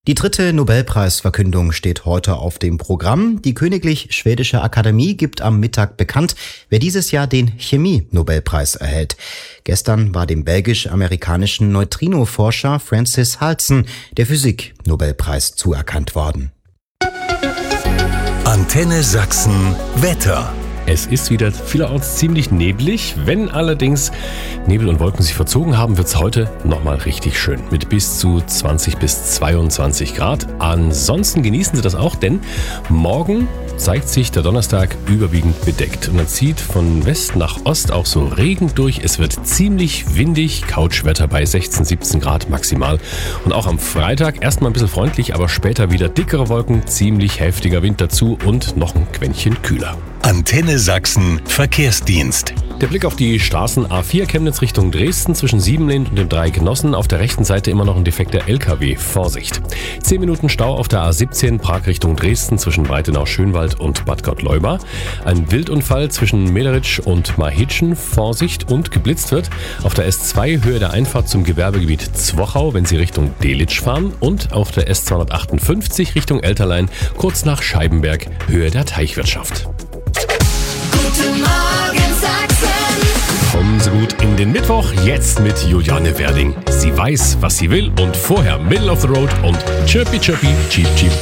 Die dritte Nobelpreisverkündung steht heute auf dem Programm. Die Königlich Schwedische Akademie gibt am Mittag bekannt, wer dieses Jahr den Chemie-Nobelpreis erhält. Gestern war dem belgisch-amerikanischen Neutrino-Forscher Francis Halzen der Physik-Nobelpreis zuerkannt worden. Antenne Sachsen Wetter. Es ist wieder vielerorts ziemlich neblig. Wenn allerdings Nebel und Wolken sich verzogen haben, wird es heute nochmal richtig schön. Mit bis zu 20 bis 22 Grad. Ansonsten genießen Sie das auch, denn morgen zeigt sich der Donnerstag überwiegend bedeckt. Und dann zieht von West nach Ost auch so Regen durch. Es wird ziemlich windig, Couchwetter bei 16, 17 Grad maximal. Und auch am Freitag erstmal ein bisschen freundlich, aber später wieder dickere Wolken, ziemlich heftiger Wind dazu und noch ein Quäntchen kühler. Antenne Sachsen Verkehrsdienst. Der Blick auf die Straßen A4 Chemnitz Richtung Dresden zwischen Siebenlind und dem Dreieck Nossen. Auf der rechten Seite immer noch ein defekter LKW. Vorsicht. 10 Minuten Stau auf der A17 Prag Richtung Dresden zwischen Breitenau-Schönwald und Bad Gottleuba. Ein Wildunfall zwischen Mederitsch und Mahitschen. Vorsicht und geblitzt wird. Auf der S2 Höhe der Einfahrt zum Gewerbegebiet Zwochau, wenn Sie Richtung Delitzsch fahren. Und auf der S258 Richtung Elterlein kurz nach Scheibenberg Höhe der Teichwirtschaft. Guten Morgen Sachsen. Kommen Sie gut in den Mittwoch, jetzt mit Juliane Werding. Sie weiß, was sie will und vorher Middle of the Road und Chirpy Chirpy Cheep Cheep.